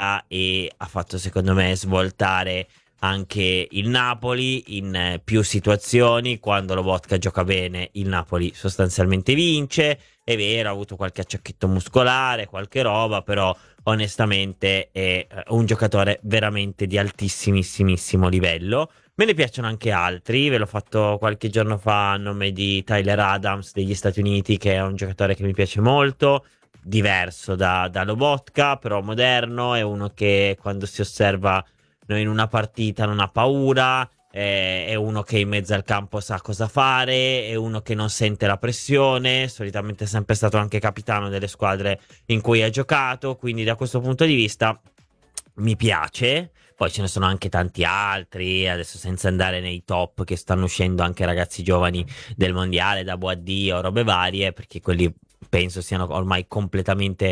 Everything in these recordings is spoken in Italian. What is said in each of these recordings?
Italia e ha fatto secondo me svoltare anche il Napoli in più situazioni. Quando Lobotka gioca bene, il Napoli sostanzialmente vince. È vero, ha avuto qualche acciacchetto muscolare, qualche roba, però onestamente è un giocatore veramente di altissimissimissimo livello. Me ne piacciono anche altri, ve l'ho fatto qualche giorno fa a nome di Tyler Adams degli Stati Uniti, che è un giocatore che mi piace molto, diverso da Lobotka, però moderno, è uno che quando si osserva in una partita non ha paura, è uno che in mezzo al campo sa cosa fare, è uno che non sente la pressione, solitamente è sempre stato anche capitano delle squadre in cui ha giocato, quindi da questo punto di vista mi piace. Poi ce ne sono anche tanti altri, adesso senza andare nei top che stanno uscendo anche ragazzi giovani del mondiale, da Boadì o robe varie, perché quelli penso siano ormai completamente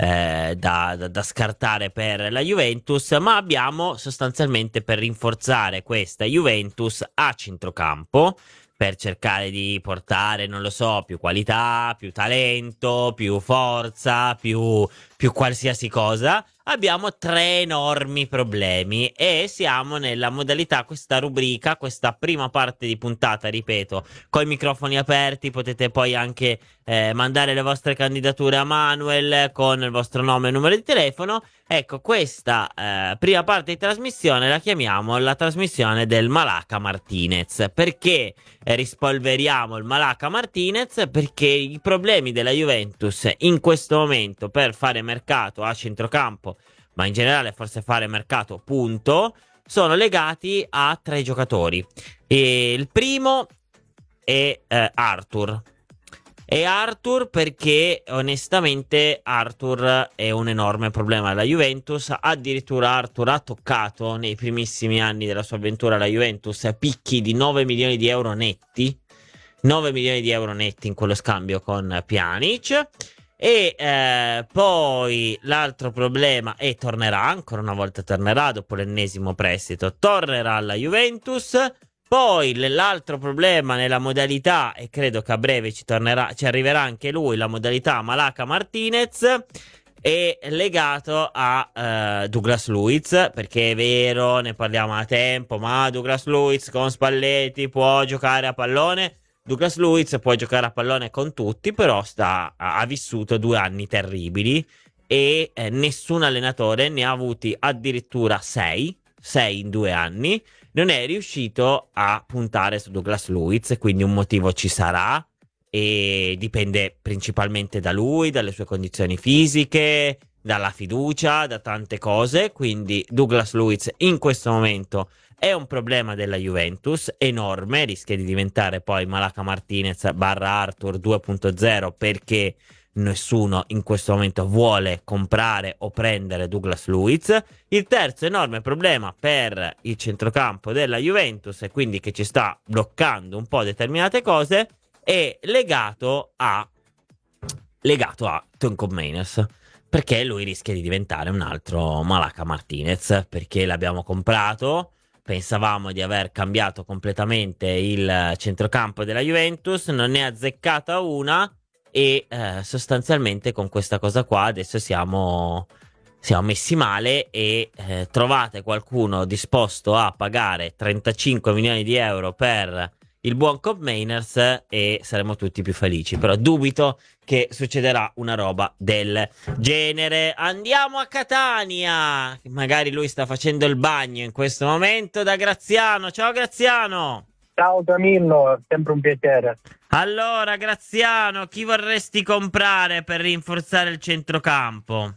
da scartare per la Juventus, ma abbiamo sostanzialmente per rinforzare questa Juventus a centrocampo, per cercare di portare, non lo so, più qualità, più talento, più forza, più qualsiasi cosa. Abbiamo tre enormi problemi e siamo nella modalità, questa rubrica, questa prima parte di puntata, ripeto, con i microfoni aperti, potete poi anche mandare le vostre candidature a Manuel con il vostro nome e numero di telefono. Ecco, questa prima parte di trasmissione la chiamiamo la trasmissione del Malaca Martinez. Perché rispolveriamo il Malaca Martinez? Perché i problemi della Juventus in questo momento per fare mercato a centrocampo, ma in generale forse fare mercato punto, sono legati a tre giocatori. E il primo è Arthur. E Arthur perché onestamente Arthur è un enorme problema alla Juventus. Addirittura Arthur ha toccato nei primissimi anni della sua avventura alla Juventus picchi di 9 milioni di euro netti. 9 milioni di euro netti in quello scambio con Pjanic. E poi l'altro problema, e tornerà ancora una volta, tornerà dopo l'ennesimo prestito, tornerà alla Juventus. Poi l'altro problema nella modalità, e credo che a breve ci arriverà anche lui, la modalità Malaca Martinez, è legato a Douglas Luiz, perché è vero, ne parliamo da tempo, ma Douglas Luiz con Spalletti può giocare a pallone. Douglas Luiz può giocare a pallone con tutti, però ha vissuto 2 anni terribili e nessun allenatore, ne ha avuti addirittura 6 in 2 anni, non è riuscito a puntare su Douglas Luiz, quindi un motivo ci sarà e dipende principalmente da lui, dalle sue condizioni fisiche, dalla fiducia, da tante cose. Quindi Douglas Luiz in questo momento è un problema della Juventus enorme, rischia di diventare poi Malaca Martinez barra Arthur 2.0, perché nessuno in questo momento vuole comprare o prendere Douglas Luiz. Il terzo enorme problema per il centrocampo della Juventus, e quindi che ci sta bloccando un po' determinate cose, è legato a Tonko Mainers, perché lui rischia di diventare un altro Malaca Martinez, perché l'abbiamo comprato. Pensavamo di aver cambiato completamente il centrocampo della Juventus, non ne ha azzeccata una e sostanzialmente con questa cosa qua adesso siamo messi male e trovate qualcuno disposto a pagare 35 milioni di euro per il buon Cobb Mainers e saremo tutti più felici. Però dubito che succederà una roba del genere. Andiamo a Catania. Magari lui sta facendo il bagno in questo momento, da Graziano. Ciao Graziano. Ciao Camillo, è sempre un piacere. Allora Graziano, chi vorresti comprare per rinforzare il centrocampo?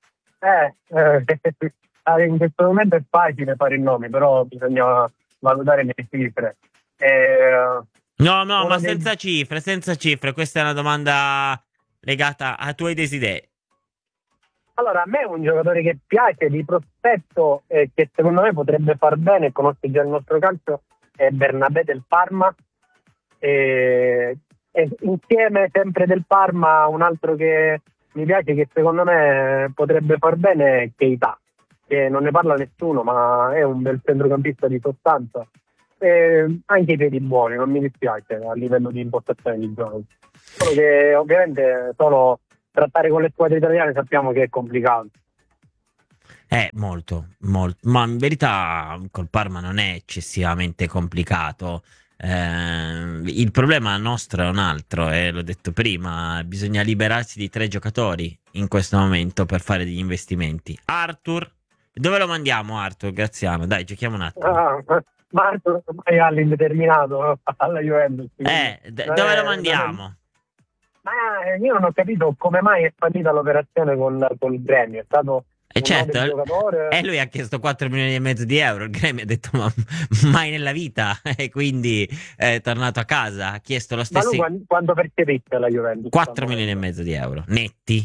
In questo momento è facile fare il nome, però bisogna valutare le cifre. No, ma senza cifre, questa è una domanda legata ai tuoi desideri. Allora, a me è un giocatore che piace di prospetto e che secondo me potrebbe far bene, conosce già il nostro calcio, è Bernabé del Parma. E insieme sempre del Parma un altro che mi piace, che secondo me potrebbe far bene, è Keita, che non ne parla nessuno, ma è un bel centrocampista di sostanza. Anche i piedi buoni, non mi dispiace a livello di impostazione di gioco. Solo che ovviamente solo trattare con le squadre italiane sappiamo che è complicato. Molto, molto, ma in verità col Parma non è eccessivamente complicato. Il problema nostro è un altro, e l'ho detto prima, bisogna liberarsi di tre giocatori in questo momento per fare degli investimenti. Arthur, dove lo mandiamo Arthur Graziano? Dai, giochiamo un attimo. Ah, Marco ormai all'indeterminato alla Juventus, quindi Dove lo non è- mandiamo? ma io non ho capito come mai è fallita l'operazione col Gremio. È stato E un nome certo, giocatore. lui ha chiesto 4 milioni e mezzo di euro, il Gremio ha detto ma mai nella vita, e quindi è tornato a casa, ha chiesto lo Ma stesso lui quando percepisce la Juventus al 4 milioni e momento? mezzo di euro, netti,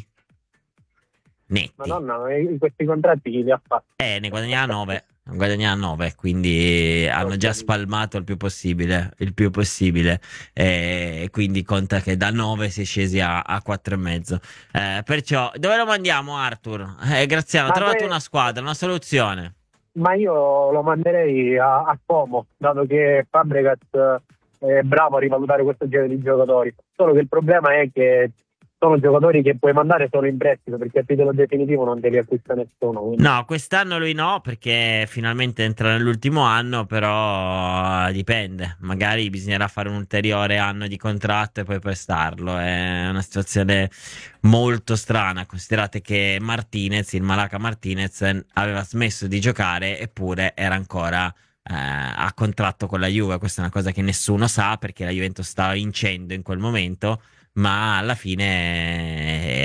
netti. Madonna, questi contratti chi li ha fatti? Ne guadagnava 9, guadagnava 9, quindi Ho hanno già capito. spalmato il più possibile, quindi conta che da 9 si è scesi a 4 e mezzo. Perciò, dove lo mandiamo Arthur? Graziano, ho Ma, trovato poi- una squadra, una soluzione. ma io lo manderei a Como, dato che Fabregas è bravo a rivalutare questo genere di giocatori. Solo che il problema è che sono giocatori che puoi mandare solo in prestito, perché a titolo definitivo non te li acquista nessuno. Quindi. No, quest'anno lui no, perché finalmente entra nell'ultimo anno, però dipende. Magari bisognerà fare un ulteriore anno di contratto e poi prestarlo. È una situazione molto strana. Considerate che Martinez, il Malaca Martinez, aveva smesso di giocare, eppure era ancora a contratto con la Juve. Questa è una cosa che nessuno sa, perché la Juventus stava vincendo in quel momento, ma alla fine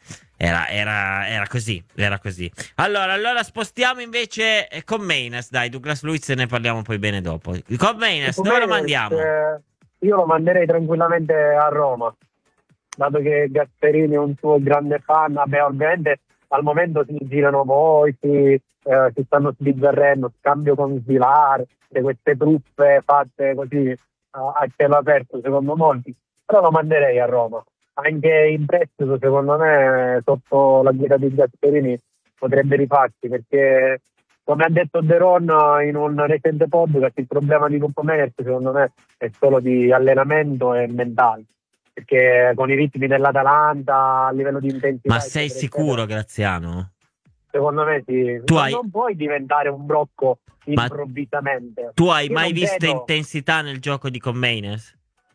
era così, era così. Allora spostiamo invece con Mayness, dai, Douglas Luiz ne parliamo poi bene dopo. Con Mayness, dove lo Gimenez, mandiamo? io lo manderei tranquillamente a Roma, dato che Gasperini è un suo grande fan. Vabbè, ovviamente al momento si girano voci, si stanno sbizzarrendo, scambio con Svilar, queste truffe fatte così a cielo aperto secondo molti, però lo manderei a Roma. Anche in prestito, secondo me, sotto la guida di Gasperini potrebbe rifarsi, perché come ha detto De Ron in un recente podcast, il problema di Lupo Menez secondo me è solo di allenamento e mentale, perché con i ritmi dell'Atalanta a livello di Ma intensità sei eccetera eccetera, sicuro, Graziano? secondo me sì. Tu hai, Non puoi diventare un brocco ma improvvisamente. tu hai Io mai non visto credo. intensità nel gioco di con Mayness?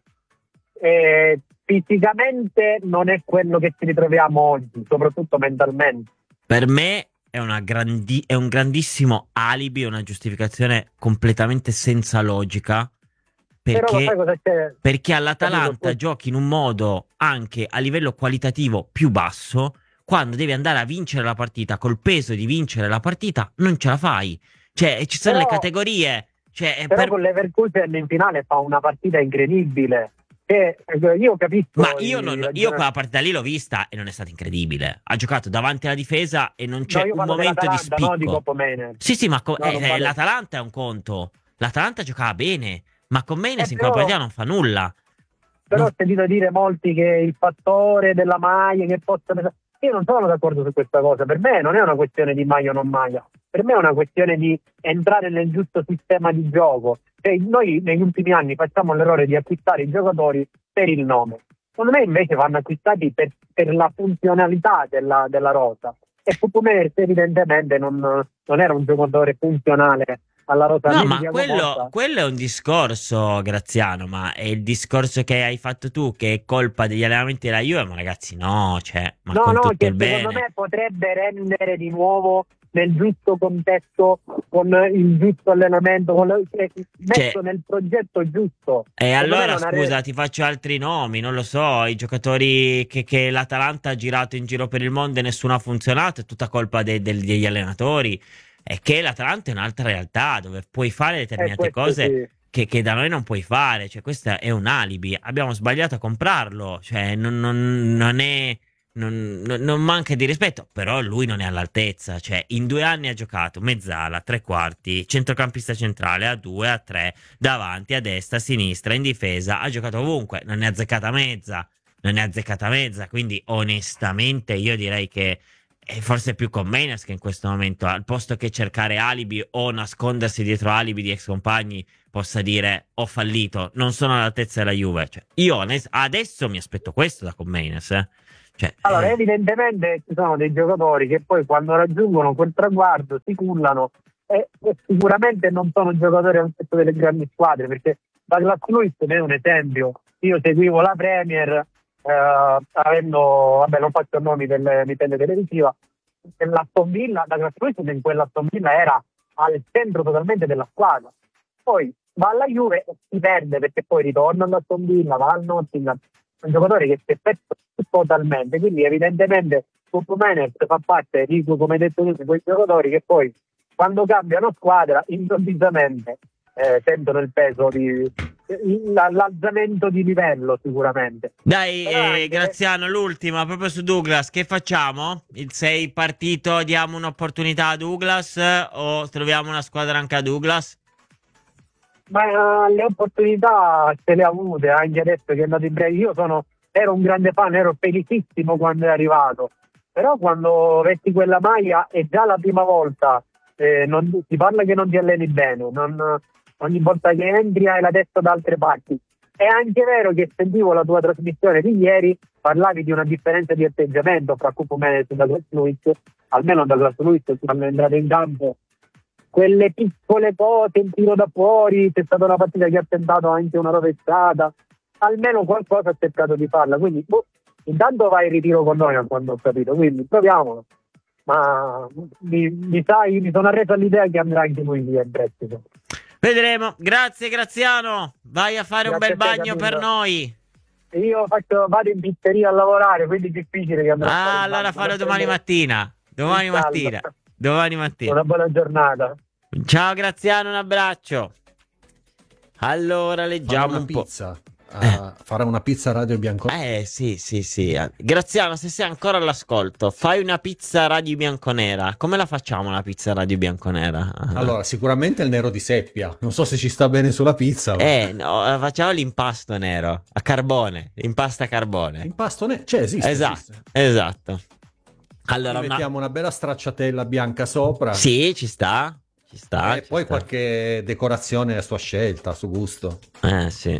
Fisicamente non è quello che ci ritroviamo oggi, soprattutto mentalmente. Per me è un grandissimo alibi, una giustificazione completamente senza logica, Però lo sai perché, cosa c'è? perché Capito? all'Atalanta giochi in un modo anche a livello qualitativo più basso, quando devi andare a vincere la partita, col peso di vincere la partita, non ce la fai. Cioè, ci sono le Però categorie. Cioè, Però con l'Leverkusen in finale fa una partita incredibile. Io Ma capisco i io ragionamenti. quella partita lì l'ho vista e non è stata incredibile. Ha giocato davanti alla difesa e non No, c'è io un parlo momento di dell'Atalanta, no di spicco. Copo Mene. Sì, sì, ma No, non parlo. l'Atalanta è un conto. L'Atalanta giocava bene, ma con Menes in quella Però, partita non fa nulla. però Non- ho sentito dire molti che il fattore della maglia che possa pesare. Io non sono d'accordo su questa cosa. Per me non è una questione di maglia o non maglia. Per me è una questione di entrare nel giusto sistema di gioco. Cioè, noi negli ultimi anni facciamo l'errore di acquistare i giocatori per il nome. Secondo me invece vanno acquistati per la funzionalità della rosa. E Pupumer evidentemente non era un giocatore funzionale alla rosa No, né di ma Thiago Motta. quello è un discorso, Graziano, ma è il discorso che hai fatto tu, che è colpa degli allenamenti della Juve, ma ragazzi, no, cioè, ma No, con no, tutto il che secondo bene. me potrebbe rendere di nuovo nel giusto contesto, con il giusto allenamento, Cioè, messo nel progetto giusto. e Secondo me allora non scusa, ti faccio altri nomi, non lo so, i giocatori che l'Atalanta ha girato in giro per il mondo e nessuno ha funzionato, è tutta colpa degli allenatori. È che l'Atalanta è un'altra realtà dove puoi fare determinate questo cose sì. che da noi non puoi fare, cioè questo è un alibi, abbiamo sbagliato a comprarlo, cioè non è, non manca di rispetto, però lui non è all'altezza, cioè in 2 anni ha giocato mezzala, tre quarti, centrocampista centrale, a due, a tre, davanti, a destra, a sinistra, in difesa, ha giocato ovunque, non ne ha azzeccata mezza, non ne ha azzeccata mezza, quindi onestamente io direi che è forse più con Menas che in questo momento, al posto che cercare alibi o nascondersi dietro alibi di ex compagni, possa dire ho fallito, non sono all'altezza della Juve. Cioè, io adesso mi aspetto questo da Commenes, eh. Cioè, Allora, evidentemente ci sono dei giocatori che poi quando raggiungono quel traguardo si cullano e sicuramente non sono giocatori al tetto delle grandi squadre, perché Douglas Luiz ne è un esempio. Io seguivo la Premier, vabbè, non faccio nomi dell'emittente televisiva, dell'Aston Villa. Douglas Luiz in quell'Aston Villa era al centro totalmente della squadra. Poi va alla Juve e si perde, perché poi ritorna all'Aston Villa, va al Nottingham. È un giocatore che si è perso totalmente, quindi evidentemente Coop Menez fa parte di, come hai detto tu, di quei giocatori che poi quando cambiano squadra improvvisamente sentono il peso di l'alzamento di livello sicuramente. dai, Però anche, Graziano, l'ultima proprio su Douglas. Che facciamo? Sei partito, diamo un'opportunità a Douglas o troviamo una squadra anche a Douglas? ma le opportunità ce le ha avute anche adesso che è andato in break. Ero un grande fan, ero felicissimo quando è arrivato, però quando vesti quella maglia è già la prima volta, si parla che non ti alleni bene, ogni volta che entri hai la testa da altre parti. È anche vero che sentivo la tua trasmissione di ieri, parlavi di una differenza di atteggiamento fra Cupo Menez e Douglas Luiz, almeno Douglas Luiz quando è entrato in campo quelle piccole cose, il tiro da fuori, c'è stata una partita che ha tentato anche una rovesciata, almeno qualcosa ha cercato di farla, quindi intanto vai in ritiro con noi, a quando ho capito, quindi proviamolo, ma mi sono arreso all'idea che andrà anche lui via in prestito. Vedremo. Grazie, Graziano. Vai a fare un Grazie bel a te, bagno Camillo. per noi. Io vado in pizzeria a lavorare, quindi è difficile che andrò a fare il Allora bagno, farò per domani prendere mattina. Domani il caldo. mattina. Domani mattina. Una buona giornata. Ciao Graziano, un abbraccio. Allora leggiamo un po'. Pizza. Fare una pizza Radio Bianconera. Sì. Graziano, se sei ancora all'ascolto, fai una pizza radio bianconera. Come la facciamo la pizza radio bianconera? Allora, sicuramente il nero di seppia. Non so se ci sta bene sulla pizza. Ma... No, facciamo l'impasto nero a carbone. Impasta a carbone. Impasto nero. Cioè, esiste. Esatto. Allora, Poi mettiamo una bella stracciatella bianca sopra. Sì, ci sta. E poi qualche decorazione a sua scelta, a suo gusto. Sì.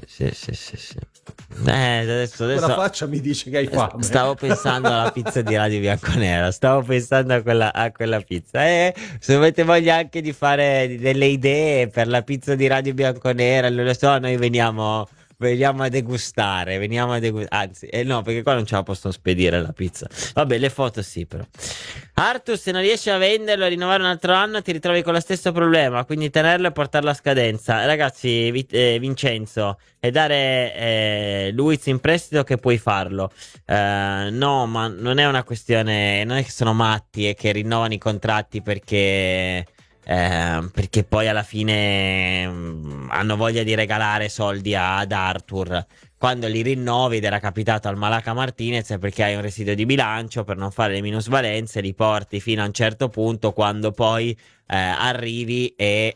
Adesso Quella faccia mi dice che hai fame. Stavo pensando alla pizza di Radio Bianconera. Stavo pensando a quella pizza. Se avete voglia anche di fare delle idee per la pizza di Radio Bianconera, lo so, noi veniamo a degustare. Anzi, no, perché qua non ce la possono spedire la pizza. Vabbè, le foto sì, però. Arthur, se non riesci a venderlo e rinnovare un altro anno, ti ritrovi con lo stesso problema. Quindi tenerlo e portarlo a scadenza. Ragazzi, Vincenzo, e dare Luiz in prestito, che puoi farlo. No, ma non è una questione. Non è che sono matti e che rinnovano i contratti perché poi alla fine hanno voglia di regalare soldi ad Arthur. Quando li rinnovi, ed era capitato al Malaca Martinez, è perché hai un residuo di bilancio per non fare le minusvalenze, li porti fino a un certo punto, quando poi arrivi e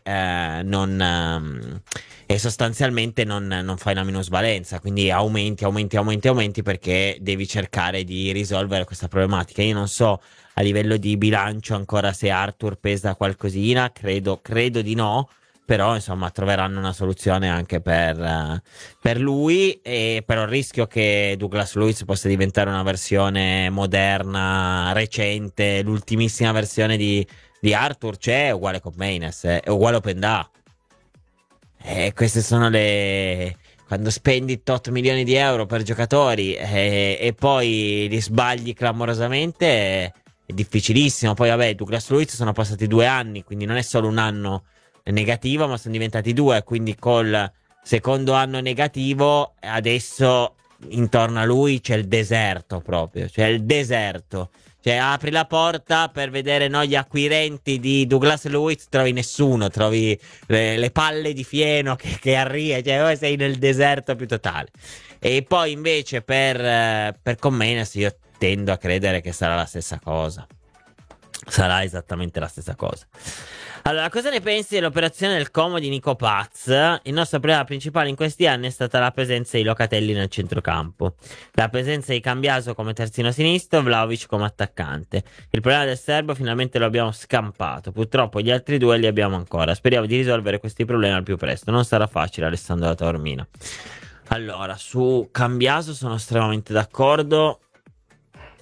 sostanzialmente non fai una minusvalenza, quindi aumenti perché devi cercare di risolvere questa problematica. Io non so a livello di bilancio ancora se Arthur pesa qualcosina, credo di no, però insomma troveranno una soluzione anche per lui, e però il rischio che Douglas Luiz possa diventare una versione moderna, recente, l'ultimissima versione di Arthur c'è, uguale con Maynes, è uguale Openda. Queste sono quando spendi 8 milioni di euro per giocatori e poi li sbagli clamorosamente, è difficilissimo. Poi vabbè, Douglas Luiz sono passati 2 anni, quindi non è solo un anno negativo, ma sono diventati 2, quindi col secondo anno negativo adesso intorno a lui c'è il deserto proprio, cioè il deserto. Cioè apri la porta per vedere gli acquirenti di Douglas Luiz, trovi nessuno, trovi le palle di fieno che arriva, cioè sei nel deserto più totale. E poi invece per Comenes io tendo a credere che sarà la stessa cosa. Sarà esattamente la stessa cosa. Allora, cosa ne pensi dell'operazione del Como di Nico Paz? Il nostro problema principale in questi anni è stata la presenza di Locatelli nel centrocampo, la presenza di Cambiaso come terzino sinistro, Vlahovic come attaccante. Il problema del serbo finalmente lo abbiamo scampato, purtroppo gli altri due li abbiamo ancora. Speriamo di risolvere questi problemi al più presto. Non sarà facile, Alessandro da Taormina. Allora, su Cambiaso sono estremamente d'accordo.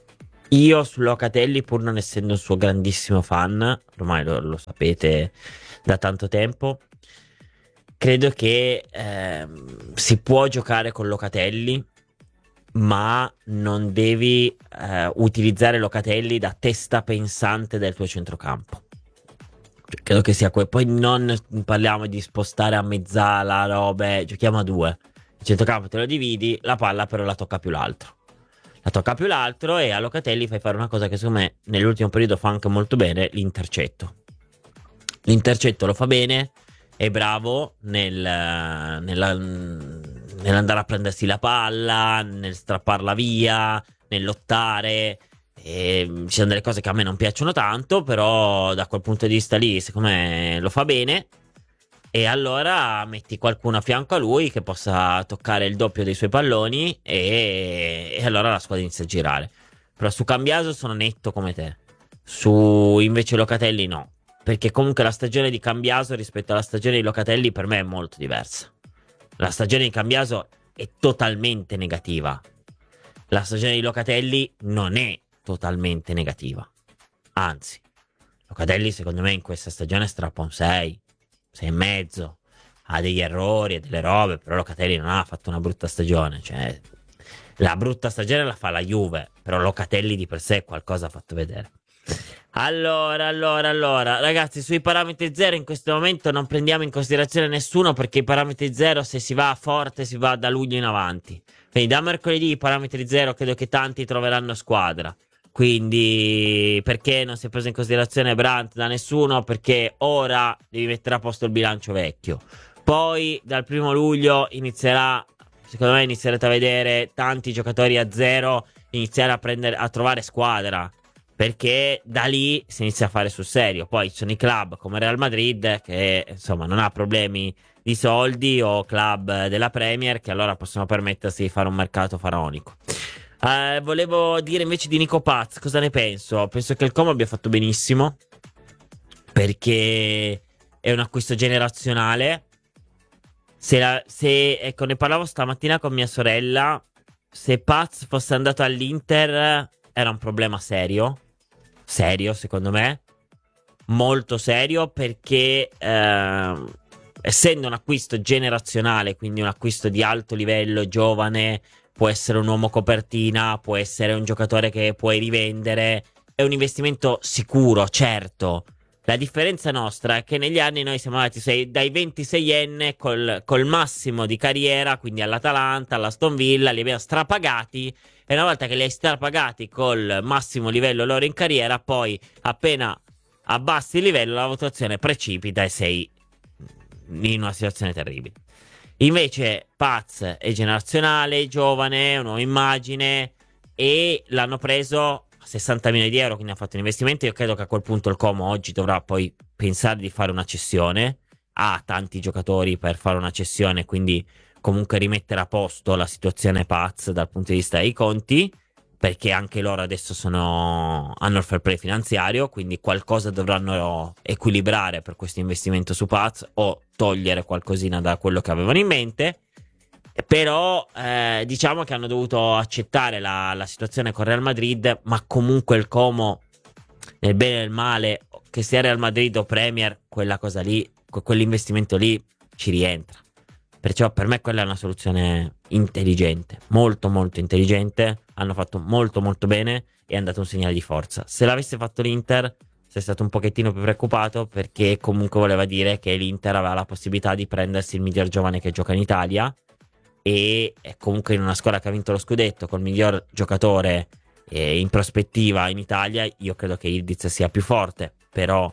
Io su Locatelli, pur non essendo un suo grandissimo fan, ormai lo sapete da tanto tempo, credo che si può giocare con Locatelli, ma non devi utilizzare Locatelli da testa pensante del tuo centrocampo. Cioè, credo che sia poi non parliamo di spostare a mezzala, robe, giochiamo a due. Il centrocampo te lo dividi, la palla però la tocca più l'altro. La tocca più l'altro e a Locatelli fai fare una cosa che secondo me nell'ultimo periodo fa anche molto bene, l'intercetto. L'intercetto lo fa bene, è bravo nell'andare a prendersi la palla, nel strapparla via, nel lottare. E ci sono delle cose che a me non piacciono tanto, però da quel punto di vista lì, secondo me lo fa bene. E allora metti qualcuno a fianco a lui che possa toccare il doppio dei suoi palloni e allora la squadra inizia a girare. Però su Cambiaso sono netto come te. Su invece Locatelli no. Perché comunque la stagione di Cambiaso rispetto alla stagione di Locatelli per me è molto diversa. La stagione di Cambiaso è totalmente negativa. La stagione di Locatelli non è totalmente negativa. Anzi, Locatelli secondo me in questa stagione strappa un 6. 6,5, ha degli errori e delle robe, però Locatelli non ha fatto una brutta stagione, cioè la brutta stagione la fa la Juve, però Locatelli di per sé qualcosa ha fatto vedere. Allora, ragazzi, sui parametri zero in questo momento non prendiamo in considerazione nessuno perché i parametri zero se si va forte si va da luglio in avanti. Quindi da mercoledì i parametri zero credo che tanti troveranno squadra. Quindi perché non si è preso in considerazione Brandt da nessuno? Perché ora devi mettere a posto il bilancio vecchio. Poi dal 1° luglio secondo me inizierete a vedere tanti giocatori a zero iniziare a trovare squadra. Perché da lì si inizia a fare sul serio. Poi ci sono i club come Real Madrid che insomma non ha problemi di soldi o club della Premier che allora possono permettersi di fare un mercato faraonico. Volevo dire invece di Nico Paz, cosa ne penso? Penso che il Como abbia fatto benissimo perché è un acquisto generazionale. Ecco, ne parlavo stamattina con mia sorella. Se Paz fosse andato all'Inter era un problema serio, secondo me, molto serio perché essendo un acquisto generazionale, quindi un acquisto di alto livello, giovane, può essere un uomo copertina, può essere un giocatore che puoi rivendere. È un investimento sicuro, certo. La differenza nostra è che negli anni noi siamo andati dai 26enne col massimo di carriera, quindi all'Atalanta, all'Aston Villa, li abbiamo strapagati. E una volta che li hai strapagati col massimo livello loro in carriera, poi appena abbassi il livello, la votazione precipita e sei in una situazione terribile. Invece Paz è generazionale, giovane, una nuova immagine e l'hanno preso a 60 milioni di euro, quindi ha fatto un investimento. Io credo che a quel punto il Como oggi dovrà poi pensare di fare una cessione. Ha tanti giocatori per fare una cessione, quindi comunque rimettere a posto la situazione Paz dal punto di vista dei conti, perché anche loro adesso hanno il fair play finanziario, quindi qualcosa dovranno equilibrare per questo investimento su Paz o togliere qualcosina da quello che avevano in mente. Però diciamo che hanno dovuto accettare la situazione con Real Madrid, ma comunque il Como, nel bene e nel male, che sia Real Madrid o Premier, quella cosa lì, quell'investimento lì ci rientra. Perciò per me quella è una soluzione intelligente, molto molto intelligente. Hanno fatto molto molto bene e hanno dato un segnale di forza. Se l'avesse fatto l'Inter sei stato un pochettino più preoccupato, perché comunque voleva dire che l'Inter aveva la possibilità di prendersi il miglior giovane che gioca in Italia e comunque in una squadra che ha vinto lo scudetto col miglior giocatore in prospettiva in Italia. Io credo che Ildiz sia più forte, però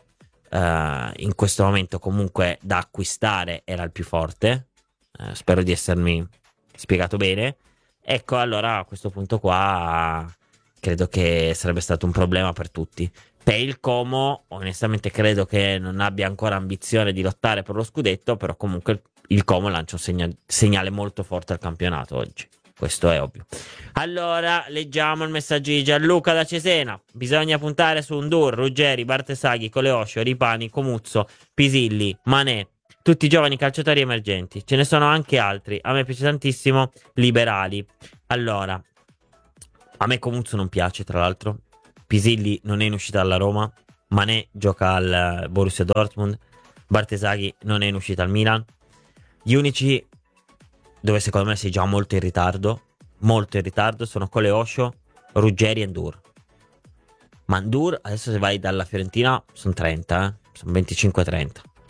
in questo momento comunque da acquistare era il più forte. Spero di essermi spiegato bene. Ecco, allora a questo punto qua credo che sarebbe stato un problema per tutti. Per il Como, onestamente credo che non abbia ancora ambizione di lottare per lo scudetto, però comunque il Como lancia un segnale molto forte al campionato oggi. Questo è ovvio. Allora, leggiamo il messaggio di Gianluca da Cesena. Bisogna puntare su Ndur, Ruggeri, Bartesaghi, Coleoscio, Ripani, Comuzzo, Pisilli, Manè. Tutti giovani calciatori emergenti. Ce ne sono anche altri. A me piace tantissimo Liberali. Allora, a me Comuzzo non piace, tra l'altro. Pisilli non è in uscita dalla Roma, Mané gioca al Borussia Dortmund, Bartesaghi non è in uscita al Milan. Gli unici dove secondo me sei già molto in ritardo, sono Cole Osho, Ruggeri e Ndur. Ma Ndur, adesso se vai dalla Fiorentina, sono 30, sono 25-30.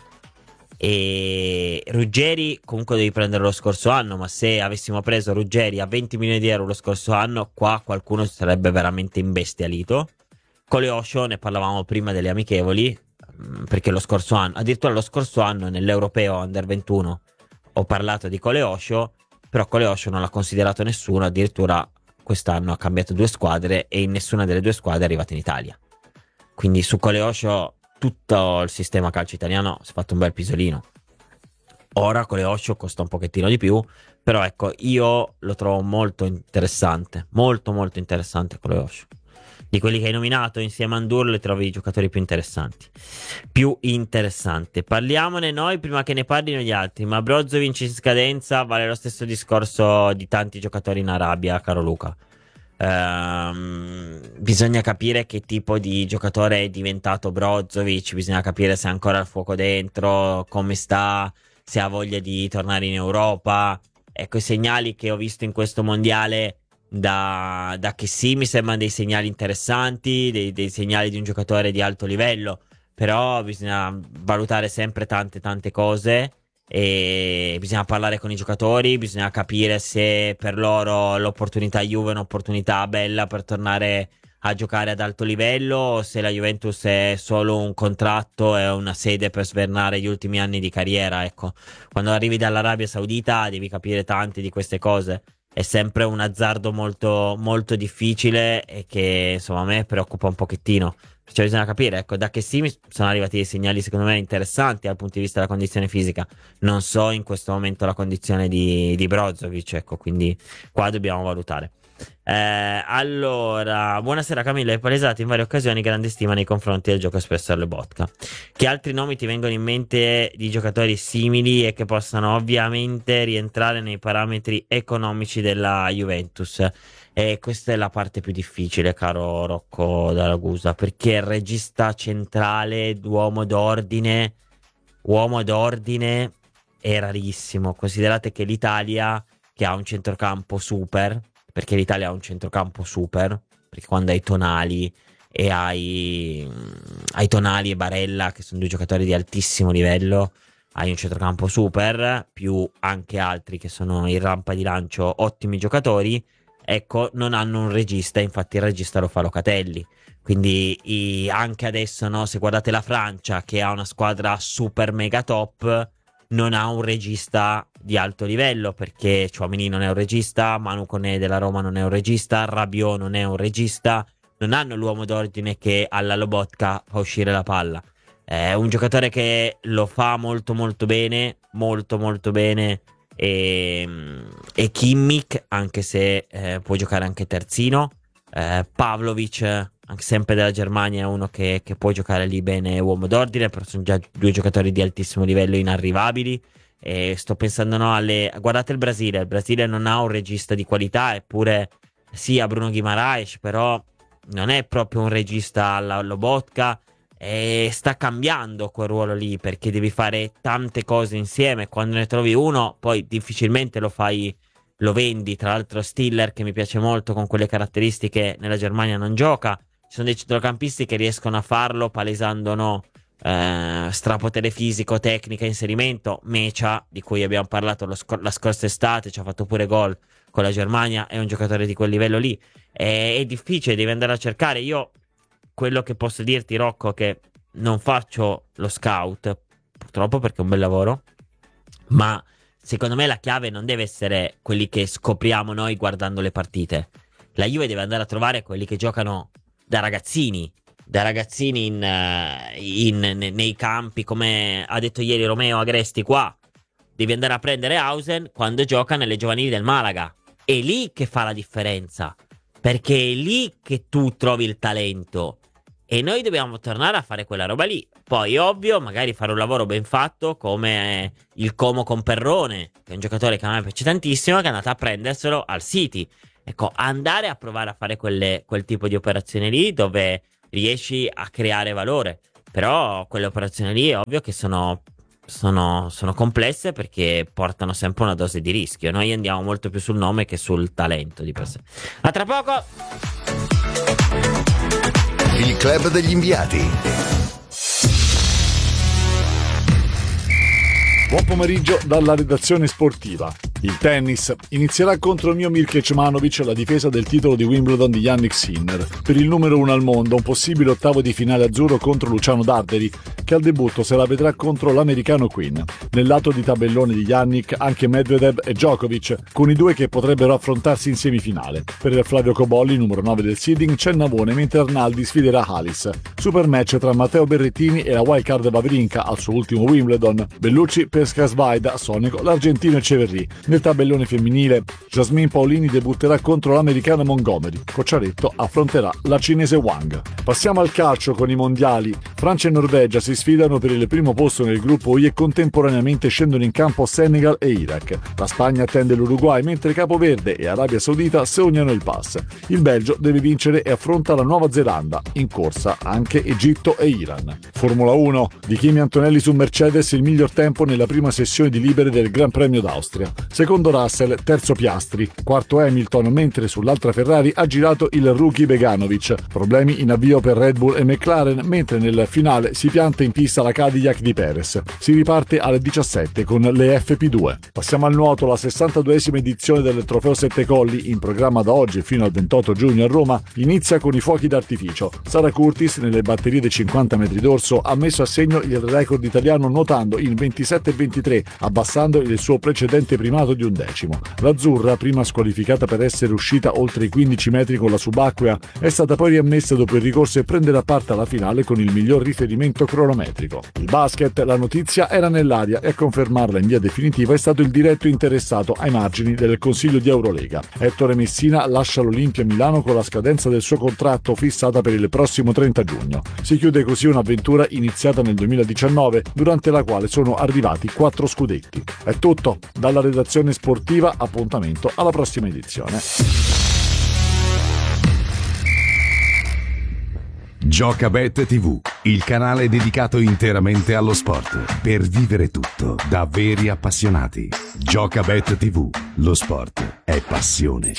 E Ruggeri comunque devi prendere lo scorso anno, ma se avessimo preso Ruggeri a 20 milioni di euro lo scorso anno, qua qualcuno si sarebbe veramente imbestialito. Cole Osho ne parlavamo prima delle amichevoli, perché lo scorso anno, addirittura lo scorso anno nell'Europeo Under 21 ho parlato di Cole Osho, però Cole Osho non l'ha considerato nessuno, addirittura quest'anno ha cambiato 2 squadre e in nessuna delle 2 squadre è arrivato in Italia. Quindi su Cole Osho tutto il sistema calcio italiano si è fatto un bel pisolino. Ora Cole Osho costa un pochettino di più, però ecco, io lo trovo molto interessante, molto molto interessante Cole Osho. Di quelli che hai nominato insieme a Ndur li trovi i giocatori più interessanti. Parliamone noi prima che ne parlino gli altri. Ma Brozovic in scadenza vale lo stesso discorso di tanti giocatori in Arabia, caro Luca. Bisogna capire che tipo di giocatore è diventato Brozovic, bisogna capire se ha ancora il fuoco dentro, come sta, se ha voglia di tornare in Europa. Ecco, i segnali che ho visto in questo mondiale da che sì, mi sembrano dei segnali interessanti, dei segnali di un giocatore di alto livello, però bisogna valutare sempre tante cose e bisogna parlare con i giocatori, bisogna capire se per loro l'opportunità Juve è un'opportunità bella per tornare a giocare ad alto livello, o se la Juventus è solo un contratto e una sede per svernare gli ultimi anni di carriera. Ecco, quando arrivi dall'Arabia Saudita devi capire tante di queste cose. È sempre un azzardo molto, molto difficile e che insomma a me preoccupa un pochettino. Cioè bisogna capire, ecco, da che sì mi sono arrivati dei segnali secondo me interessanti dal punto di vista della condizione fisica. Non so in questo momento la condizione di Brozovic, ecco, quindi qua dobbiamo valutare. Allora, buonasera Camillo, hai palesato in varie occasioni grande stima nei confronti del gioco espresso alle Botka. Che altri nomi ti vengono in mente di giocatori simili e che possano ovviamente rientrare nei parametri economici della Juventus? E questa è la parte più difficile, caro Rocco da Ragusa, perché il regista centrale, uomo d'ordine è rarissimo. Considerate che l'Italia, che ha un centrocampo super, perché l'Italia ha un centrocampo super, perché quando hai Tonali e hai Tonali e Barella, che sono 2 giocatori di altissimo livello, hai un centrocampo super, più anche altri che sono in rampa di lancio ottimi giocatori. Ecco, non hanno un regista, infatti il regista lo fa Locatelli. Quindi anche adesso, no, se guardate la Francia, che ha una squadra super mega top, non ha un regista di alto livello, perché Tchouaméni non è un regista, Manu Koné della Roma non è un regista, Rabiot non è un regista, non hanno l'uomo d'ordine che alla Lobotka fa uscire la palla. È un giocatore che lo fa molto molto bene, e Kimmich, anche se può giocare anche terzino. Pavlovic, anche sempre della Germania, è uno che può giocare lì bene, uomo d'ordine, però sono già 2 giocatori di altissimo livello inarrivabili. E sto pensando, no, guardate il Brasile non ha un regista di qualità, eppure sì, ha Bruno Guimaraes, però non è proprio un regista alla Lobotka. E sta cambiando quel ruolo lì, perché devi fare tante cose insieme. Quando ne trovi uno, poi difficilmente lo vendi. Tra l'altro Stiller, che mi piace molto, con quelle caratteristiche nella Germania non gioca. Ci sono dei centrocampisti che riescono a farlo palesando, no, strapotere fisico, tecnica, inserimento. Mecia, di cui abbiamo parlato la scorsa estate, ci ha fatto pure gol con la Germania, è un giocatore di quel livello lì. È difficile, devi andare a cercare. Io quello che posso dirti, Rocco, è che non faccio lo scout, purtroppo, perché è un bel lavoro, ma secondo me la chiave non deve essere quelli che scopriamo noi guardando le partite. La Juve deve andare a trovare quelli che giocano da ragazzini nei campi, come ha detto ieri Romeo Agresti qua. Devi andare a prendere Hausen quando gioca nelle giovanili del Malaga. È lì che fa la differenza, perché è lì che tu trovi il talento. E noi dobbiamo tornare a fare quella roba lì. Poi, ovvio, magari fare un lavoro ben fatto, come il Como con Perrone, che è un giocatore che a me piace tantissimo, che è andato a prenderselo al City. Ecco, andare a provare a fare quel tipo di operazioni lì dove riesci a creare valore. Però quelle operazioni lì è ovvio che sono complesse perché portano sempre una dose di rischio. Noi andiamo molto più sul nome che sul talento di per sé. A tra poco! Il club degli inviati. Buon pomeriggio dalla redazione sportiva. Il tennis inizierà contro Miomir Kecmanovic la difesa del titolo di Wimbledon di Jannik Sinner. Per il numero 1 al mondo, un possibile ottavo di finale azzurro contro Luciano Darderi, che al debutto se la vedrà contro l'americano Quinn. Nel lato di tabellone di Jannik anche Medvedev e Djokovic, con i due che potrebbero affrontarsi in semifinale. Per Flavio Cobolli, numero 9 del seeding, c'è Navone, mentre Arnaldi sfiderà Halis. Super match tra Matteo Berrettini e la wildcard Wawrinka al suo ultimo Wimbledon. Bellucci pesca Svaida, Sonico, l'argentino Echeverry. Nel tabellone femminile, Jasmine Paolini debutterà contro l'americana Montgomery. Cocciaretto affronterà la cinese Wang. Passiamo al calcio con i mondiali. Francia e Norvegia si sfidano per il primo posto nel gruppo I e contemporaneamente scendono in campo Senegal e Iraq. La Spagna attende l'Uruguay, mentre Capoverde e Arabia Saudita sognano il pass. Il Belgio deve vincere e affronta la Nuova Zelanda. In corsa anche Egitto e Iran. Formula 1. Di Kimi Antonelli su Mercedes il miglior tempo nella prima sessione di libere del Gran Premio d'Austria. Secondo Russell, terzo Piastri, quarto Hamilton, mentre sull'altra Ferrari ha girato il rookie Beganovic. Problemi in avvio per Red Bull e McLaren, mentre nel finale si pianta in pista la Cadillac di Perez. Si riparte alle 17 con le FP2. Passiamo al nuoto, la 62esima edizione del Trofeo Sette Colli, in programma da oggi fino al 28 giugno a Roma, inizia con i fuochi d'artificio. Sara Curtis, nelle batterie dei 50 metri d'orso, ha messo a segno il record italiano nuotando in 27,23, abbassando il suo precedente primato di un decimo. L'azzurra, prima squalificata per essere uscita oltre i 15 metri con la subacquea, è stata poi riammessa dopo il ricorso e prendere parte alla finale con il miglior riferimento cronometrico. Il basket, la notizia era nell'aria e a confermarla in via definitiva è stato il diretto interessato ai margini del Consiglio di Eurolega. Ettore Messina lascia l'Olimpia Milano con la scadenza del suo contratto fissata per il prossimo 30 giugno. Si chiude così un'avventura iniziata nel 2019, durante la quale sono arrivati 4 scudetti. È tutto dalla redazione sportiva, appuntamento alla prossima edizione. Giocabet TV, il canale dedicato interamente allo sport, per vivere tutto da veri appassionati. Giocabet TV, lo sport è passione.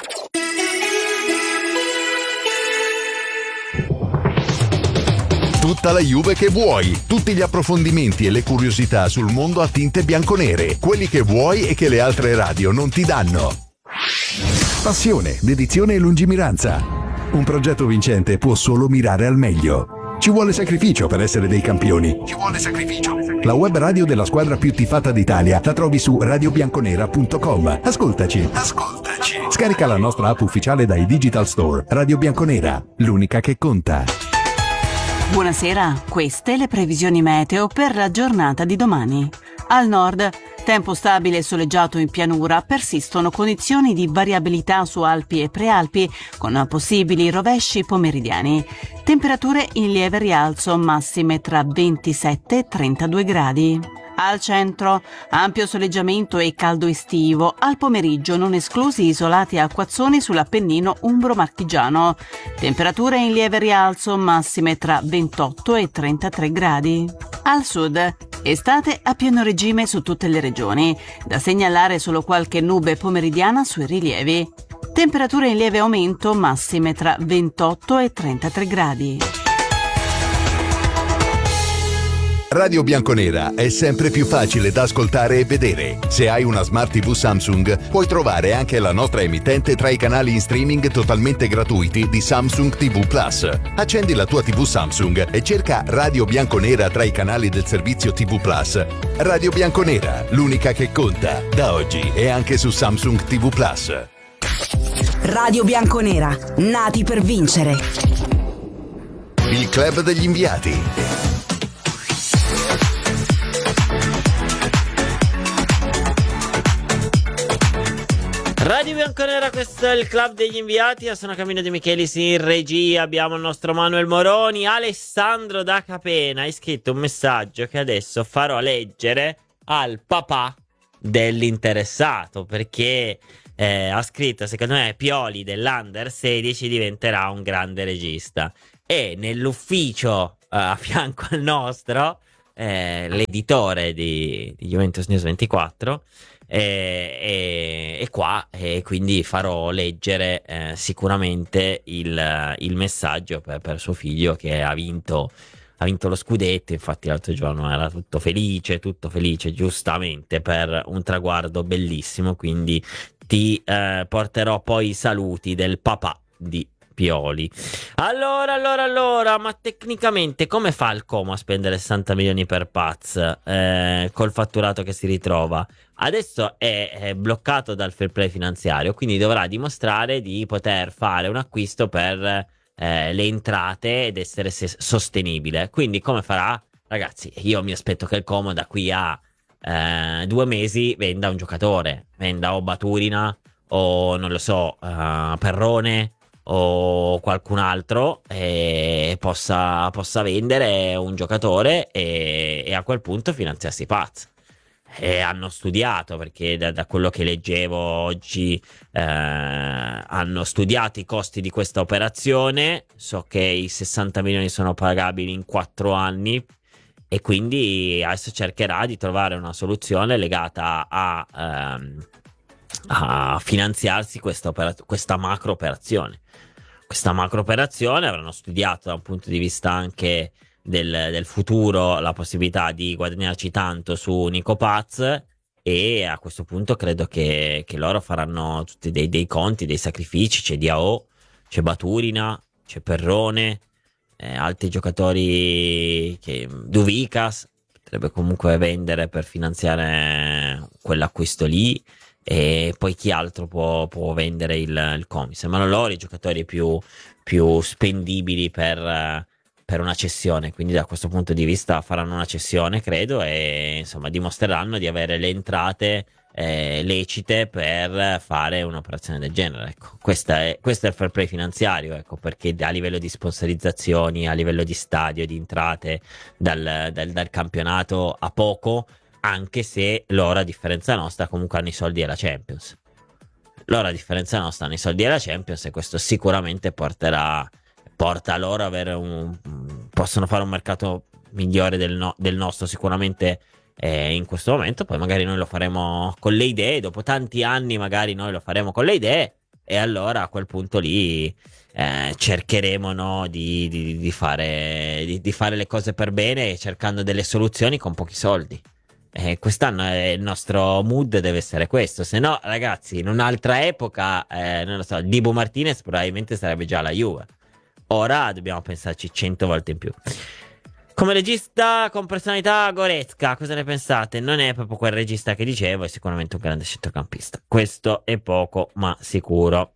Tutta la Juve che vuoi, tutti gli approfondimenti e le curiosità sul mondo a tinte bianconere, quelli che vuoi e che le altre radio non ti danno. Passione, dedizione e lungimiranza. Un progetto vincente può solo mirare al meglio. Ci vuole sacrificio per essere dei campioni. Ci vuole sacrificio. La web radio della squadra più tifata d'Italia la trovi su radiobianconera.com. Ascoltaci. Scarica la nostra app ufficiale dai digital store. Radio Bianconera, l'unica che conta. Buonasera, queste le previsioni meteo per la giornata di domani. Al nord, tempo stabile e soleggiato in pianura, persistono condizioni di variabilità su Alpi e Prealpi, con possibili rovesci pomeridiani. Temperature in lieve rialzo, massime tra 27 e 32 gradi. Al centro, ampio soleggiamento e caldo estivo. Al pomeriggio non esclusi isolati acquazzoni sull'Appennino umbro-marchigiano. Temperature in lieve rialzo, massime tra 28 e 33 gradi. Al sud, estate a pieno regime su tutte le regioni. Da segnalare solo qualche nube pomeridiana sui rilievi. Temperature in lieve aumento, massime tra 28 e 33 gradi. Radio Bianconera è sempre più facile da ascoltare e vedere. Se hai una Smart TV Samsung, puoi trovare anche la nostra emittente tra i canali in streaming totalmente gratuiti di Samsung TV Plus. Accendi la tua TV Samsung e cerca Radio Bianconera tra i canali del servizio TV Plus. Radio Bianconera, l'unica che conta, da oggi e anche su Samsung TV Plus. Radio Bianconera, nati per vincere. Il club degli inviati. Radio Bianconera, questo è il club degli inviati. Io sono Camillo De Michelis, in regia abbiamo il nostro Manuel Moroni. Alessandro da Capena ha scritto un messaggio che adesso farò leggere al papà dell'interessato, perché ha scritto: secondo me Pioli dell'Under 16 diventerà un grande regista. E nell'ufficio a fianco al nostro, l'editore di Juventus News 24 è qua, e quindi farò leggere sicuramente il messaggio per suo figlio, che ha vinto lo scudetto. Infatti l'altro giorno era tutto felice, giustamente, per un traguardo bellissimo. Quindi ti porterò poi i saluti del papà di Pioli. Allora, ma tecnicamente come fa il Como a spendere 60 milioni per Paz col fatturato che si ritrova? Adesso è bloccato dal fair play finanziario, quindi dovrà dimostrare di poter fare un acquisto per le entrate ed essere sostenibile. Quindi come farà? Ragazzi, io mi aspetto che il Como da qui a 2 mesi venda un giocatore, venda o Baturina o non lo so, Perrone o qualcun altro, e possa vendere un giocatore e a quel punto finanziarsi Paz. E hanno studiato, perché da quello che leggevo oggi hanno studiato i costi di questa operazione. So che i 60 milioni sono pagabili in 4 anni, e quindi adesso cercherà di trovare una soluzione legata a finanziarsi questa macro operazione. Questa macro operazione avranno studiato da un punto di vista anche del futuro, la possibilità di guadagnarci tanto su Nico Paz, e a questo punto credo che loro faranno tutti dei conti, dei sacrifici. C'è Diao, c'è Baturina, c'è Perrone, altri giocatori, che Duvicas potrebbe comunque vendere per finanziare quell'acquisto lì. E poi chi altro può vendere il Como? Sembrano loro i giocatori più spendibili per una cessione. Quindi da questo punto di vista faranno una cessione, credo, e insomma dimostreranno di avere le entrate lecite per fare un'operazione del genere. Ecco, questo è il fair play finanziario, ecco, perché a livello di sponsorizzazioni, a livello di stadio, di entrate dal campionato a poco, anche se loro, a differenza nostra, comunque hanno i soldi della Champions. Loro, a differenza nostra, hanno i soldi della Champions, e questo sicuramente porta loro a avere possono fare un mercato migliore del nostro, sicuramente in questo momento. Poi magari noi lo faremo con le idee, dopo tanti anni magari noi lo faremo con le idee, e allora a quel punto lì cercheremo, no, di fare le cose per bene, cercando delle soluzioni con pochi soldi. Quest'anno il nostro mood deve essere questo. Se no, ragazzi, in un'altra epoca, non lo so, Dibu Martinez probabilmente sarebbe già alla Juve. Ora dobbiamo pensarci 100 volte in più. Come regista con personalità, Goretzka, cosa ne pensate? Non è proprio quel regista che dicevo, è sicuramente un grande centrocampista. Questo è poco ma sicuro.